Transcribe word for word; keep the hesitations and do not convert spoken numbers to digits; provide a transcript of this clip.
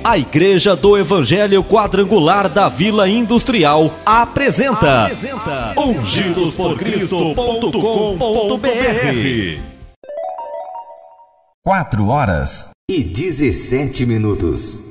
A Igreja do Evangelho Quadrangular da Vila Industrial apresenta, apresenta ungidos por cristo ponto com ponto b r. Quatro horas e dezessete minutos.